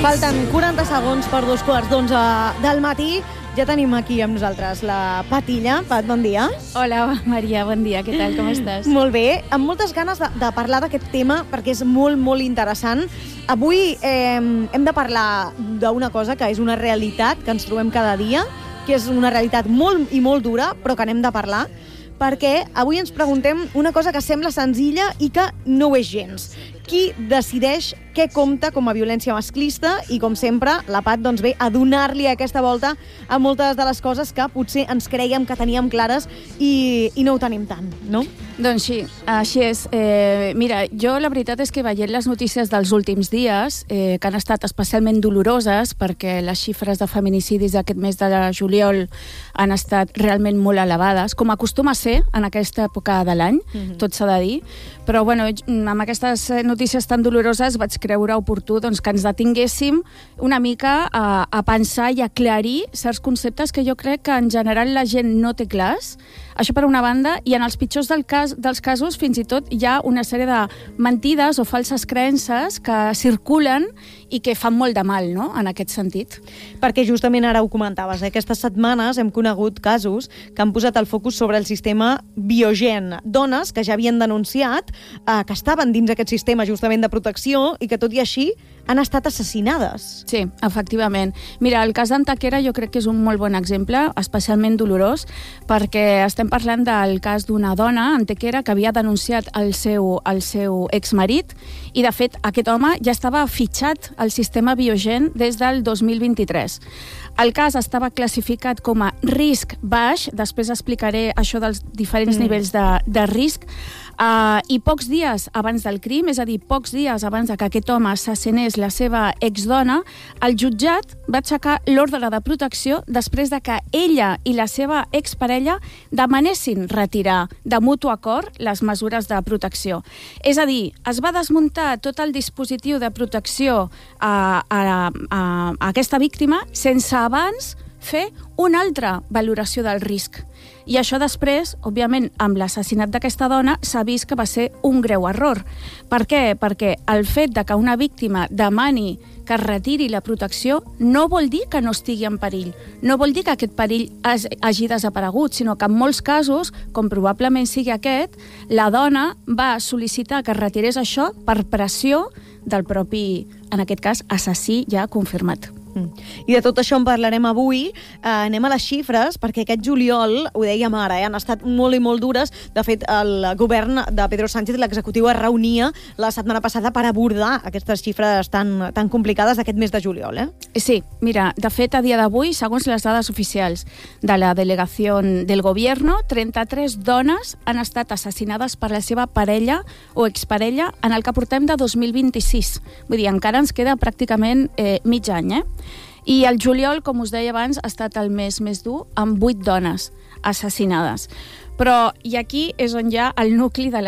Falten 40 segons per 2:15 del matí. Ja tenim aquí amb nosaltres la Patilla. Pat, bon dia. Hola, Maria, bon dia. Què tal, com estàs? Molt bé, amb moltes ganes de parlar d'aquest tema perquè és molt, molt interessant. Avui hem de parlar d'una cosa que és una realitat que ens trobem cada dia, que és una realitat molt i molt dura, però que n'hem de parlar, perquè avui ens preguntem una cosa que sembla senzilla i que no ho és gens. Qui decideix què compta com a violència masclista? I, com sempre, la Pat doncs, ve a donar-li aquesta volta a moltes de les coses que potser ens creiem que teníem clares i no ho tenim tant, no? Doncs sí, així és. Mira, jo la veritat és que veient les notícies dels últims dies, que han estat especialment doloroses, perquè les xifres de feminicidis d'aquest mes de juliol han estat realment molt elevades, com acostuma a ser en aquesta època de l'any, tot s'ha de dir. Però, bueno, amb aquestes notícies tan doloroses vaig creure oportú doncs, que ens detinguéssim una mica a pensar i aclarir certs conceptes que jo crec que en general la gent no té clars. Això per una banda, i en els pitjors dels casos fins i tot hi ha una sèrie de mentides o falses creences que circulen i que fan molt de mal, no?, en aquest sentit. Perquè justament ara ho comentaves, aquestes setmanes hem conegut casos que han posat el focus sobre el sistema Biogen. Dones que ja havien denunciat que estaven dins aquest sistema justament de protecció i que tot i així han estat assassinades. Sí, efectivament. Mira, el cas d'Antequera jo crec que és un molt bon exemple, especialment dolorós, perquè estem parlant del cas d'una dona, Antequera, que havia denunciat el seu exmarit i, de fet, aquest home ja estava fitxat al sistema Biogen des del 2023. El cas estava classificat com a risc baix, després explicaré això dels diferents nivells de risc, i pocs dies abans del crim, és a dir, pocs dies abans que aquest home assassinés la seva exdona, el jutjat va aixecar l'ordre de protecció després de que ella i la seva exparella demanessin retirar de mutu acord les mesures de protecció. És a dir, es va desmuntar tot el dispositiu de protecció a aquesta víctima sense abans fer una altra valoració del risc. I això després, òbviament, amb l'assassinat d'aquesta dona, s'ha vist que va ser un greu error. Per què? Perquè el fet de que una víctima demani que es retiri la protecció no vol dir que no estigui en perill. No vol dir que aquest perill hagi desaparegut, sinó que en molts casos, com probablement sigui aquest, la dona va sol·licitar que es retirés això per pressió del propi, en aquest cas, assassí ja confirmat. I de tot això en parlarem avui. Anem a les xifres, perquè aquest juliol, ho dèiem ara, han estat molt i molt dures. De fet, el govern de Pedro Sánchez, l'executiu, es reunia la setmana passada per abordar aquestes xifres tan complicades d'aquest mes de juliol. Sí, mira, de fet, a dia d'avui, segons les dades oficials de la delegació del Gobierno, 33 dones han estat assassinades per la seva parella o exparella en el que portem de 2026. Vull dir, encara ens queda pràcticament mig any, I el juliol, com us deia abans, ha estat el mes més dur, amb 8 dones assassinades. Però, i aquí és on hi ha el nucli de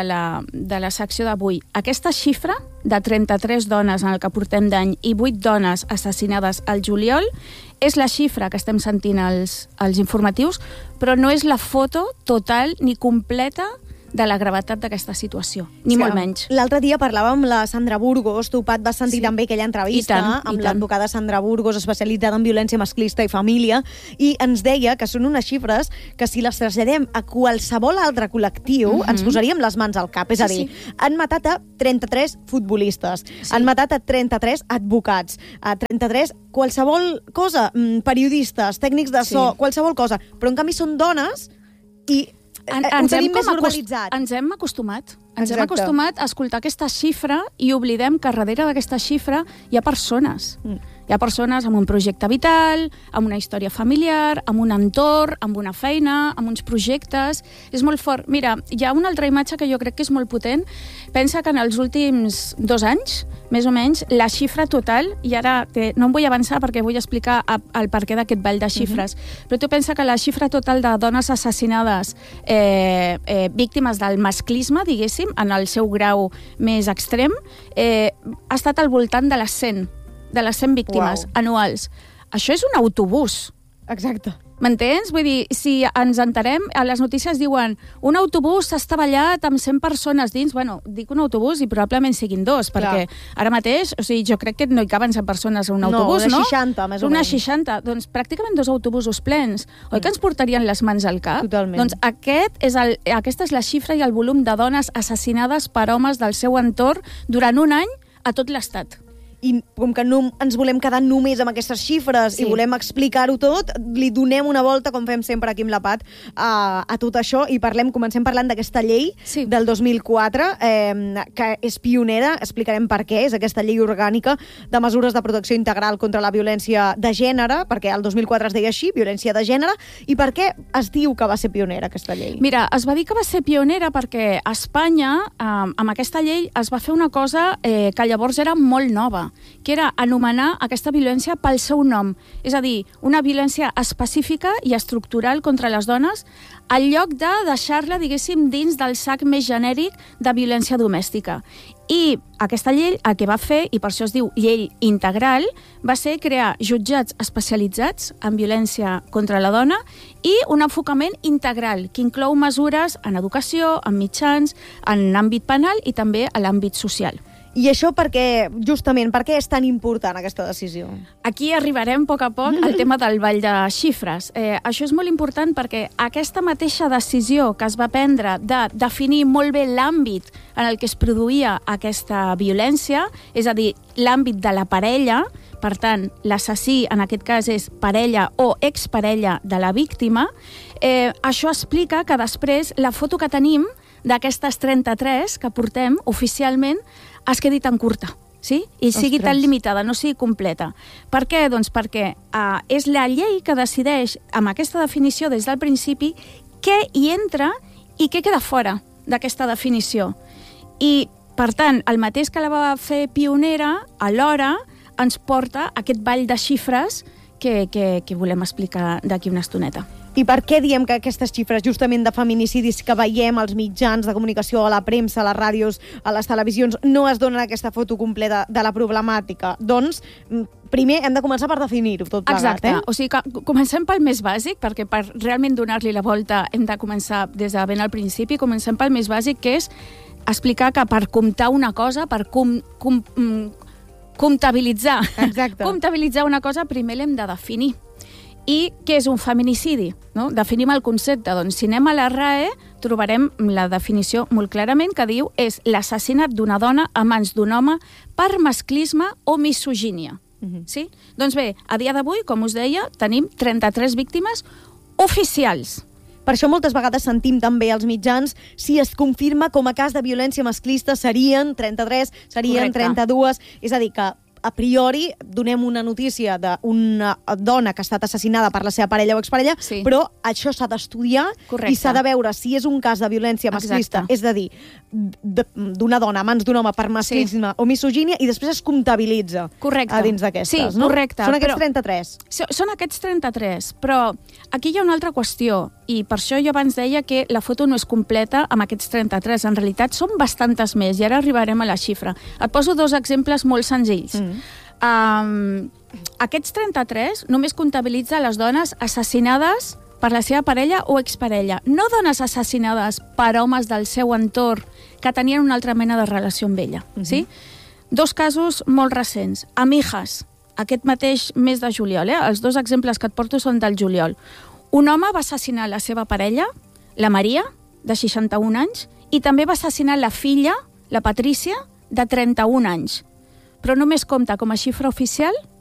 la secció d'avui. Aquesta xifra de 33 dones en el que portem d'any i 8 dones assassinades al juliol és la xifra que estem sentint als informatius, però no és la foto total ni completa de la gravetat d'aquesta situació, ni molt menys. L'altre dia parlàvem amb la Sandra Burgos, tu, Pat, vas sentir també aquella entrevista amb l'advocada Sandra Burgos, especialitzada en violència masclista i família, i ens deia que són unes xifres que si les traslladem a qualsevol altre col·lectiu ens posaríem les mans al cap. És a dir, han matat a 33 futbolistes, han matat a 33 advocats, a 33 qualsevol cosa, periodistes, tècnics de so, qualsevol cosa, però en canvi són dones i ho tenim més normalitzat. Ens hem acostumat. Ens hem acostumat a escoltar aquesta xifra i oblidem que darrere d'aquesta xifra hi ha persones. Hi ha persones amb un projecte vital, amb una història familiar, amb un entorn, amb una feina, amb uns projectes. És molt fort. Mira, hi ha una altra imatge que jo crec que és molt potent. Pensa que en els últims 2 anys, més o menys, la xifra total, i ara no em vull avançar perquè vull explicar el perquè d'aquest ball de xifres, però tu pensa que la xifra total de dones assassinades víctimes del masclisme, diguéssim, en el seu grau més extrem, ha estat al voltant de les 100 víctimes anuals. Això és un autobús. Exacte. M'entens? Vull dir, si ens enterem, a les notícies diuen un autobús s'ha estavellat amb 100 persones dins. Bueno, dic un autobús i probablement siguin dos, perquè ara mateix, o sigui, jo crec que no hi caben 100 persones a un autobús, no? Una 60, més o menys. Una 60. Doncs pràcticament 2 autobusos plens. Oi que ens portarien les mans al cap? Totalment. Doncs aquesta és la xifra i el volum de dones assassinades per homes del seu entorn durant un any a tot l'Estat. I com que no ens volem quedar només amb aquestes xifres i volem explicar-ho tot, li donem una volta, com fem sempre aquí amb la Pat, a tot això i comencem parlant d'aquesta llei del 2004, que és pionera, explicarem per què, és aquesta llei orgànica de mesures de protecció integral contra la violència de gènere, perquè el 2004 es deia així, violència de gènere, i per què es diu que va ser pionera aquesta llei? Mira, es va dir que va ser pionera perquè a Espanya, amb aquesta llei, es va fer una cosa que llavors era molt nova, que era anomenar aquesta violència pel seu nom. És a dir, una violència específica i estructural contra les dones en lloc de deixar-la, diguéssim, dins del sac més genèric de violència domèstica. I aquesta llei el que va fer, i per això es diu llei integral, va ser crear jutjats especialitzats en violència contra la dona i un enfocament integral que inclou mesures en educació, en mitjans, en àmbit penal i també a l'àmbit social. I això justament, per què és tan important aquesta decisió? Aquí arribarem a poc al tema del ball de xifres. Això és molt important perquè aquesta mateixa decisió que es va prendre de definir molt bé l'àmbit en el que es produïa aquesta violència, és a dir, l'àmbit de la parella, per tant, l'assassí en aquest cas és parella o exparella de la víctima, això explica que després la foto que tenim d'aquestes 33 que portem oficialment es quedi tan curta, sí? I sigui tan limitada, no sigui completa. Per què? Doncs perquè és la llei que decideix, amb aquesta definició des del principi, què hi entra i què queda fora d'aquesta definició. I, per tant, el mateix que la va fer pionera, alhora ens porta aquest ball de xifres que volem explicar d'aquí una estoneta. I per què diem que aquestes xifres justament de feminicidis que veiem als mitjans de comunicació, a la premsa, a les ràdios, a les televisions, no es donen aquesta foto completa de la problemàtica? Doncs, primer hem de començar per definir-ho tot plegat. Exacte. O sigui que comencem pel més bàsic, perquè per realment donar-li la volta hem de començar des de ben al principi. Comencem pel més bàsic, que és explicar que per comptar una cosa, per comptabilitzar una cosa, primer l'hem de definir. I què és un feminicidi? No? Definim el concepte. Doncs si anem a la RAE trobarem la definició molt clarament que diu és l'assassinat d'una dona a mans d'un home per masclisme o misogínia. Sí? Doncs bé, a dia d'avui, com us deia, tenim 33 víctimes oficials. Per això moltes vegades sentim també als mitjans si es confirma com a cas de violència masclista serien 33, serien 32, és a dir que a priori donem una notícia d'una dona que ha estat assassinada per la seva parella o exparella, però això s'ha d'estudiar i s'ha de veure si és un cas de violència masclista, és a dir, d'una dona a mans d'un home per masclisme o misogínia, i després es comptabilitza a dins d'aquestes. Sí, correcte. Són aquests 33. Són aquests 33, però aquí hi ha una altra qüestió, i per això jo abans deia que la foto no és completa amb aquests 33. En realitat són bastantes més, i ara arribarem a la xifra. Et poso 2 exemples molt senzills. Aquests 33 només comptabilitza les dones assassinades per la seva parella o exparella, no dones assassinades per homes del seu entorn que tenien una altra mena de relació amb ella. Sí? 2 casos molt recents. Amijas, aquest mateix mes de juliol. Els 2 exemples que et porto són del juliol. Un home va assassinar la seva parella, la Maria, de 61 anys, i també va assassinar la filla, la Patrícia, de 31 anys. Però només compta com a xifra oficial